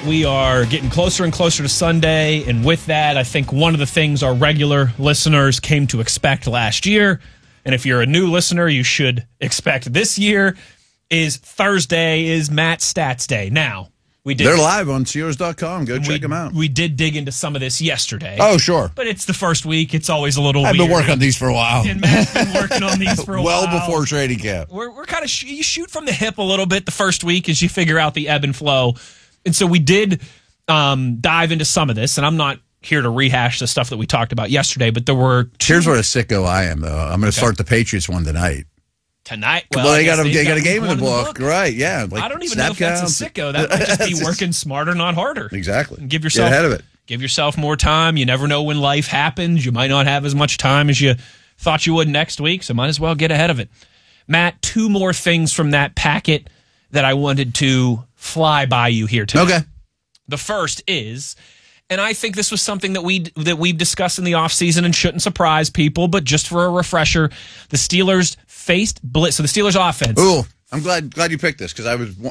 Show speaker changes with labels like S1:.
S1: we are getting closer and closer to Sunday, and with that, I think one of the things our regular listeners came to expect last year, and if you're a new listener, you should expect this year, is Thursday is Matt's Stats Day. Now,
S2: they're live on Steelers.com. Go check them out.
S1: We did dig into some of this yesterday.
S2: Oh, sure.
S1: But it's the first week. It's always a little
S2: I've
S1: weird.
S2: been working on these for a while.
S1: And Matt's been working on these for a while.
S2: Well before training camp.
S1: We're kind of you shoot from the hip a little bit the first week as you figure out the ebb and flow. And so we did dive into some of this, and I'm not here to rehash the stuff that we talked about yesterday, but there were
S2: Here's what a sicko I am, though. I'm going to start the Patriots one tonight.
S1: Tonight?
S2: Well, they got a game in the book. Right, yeah.
S1: Like I don't even know if that's a sicko. That might just be working smarter, not harder.
S2: Exactly.
S1: And give yourself,
S2: get ahead of it.
S1: Give yourself more time. You never know when life happens. You might not have as much time as you thought you would next week, so might as well get ahead of it. Matt, two more things from that packet that I wanted to fly by you here today.
S2: Okay.
S1: The first is, and I think this was something that we've discussed in the offseason and shouldn't surprise people, but just for a refresher, the Steelers faced blitz. So the Steelers offense.
S2: Ooh, I'm glad you picked this because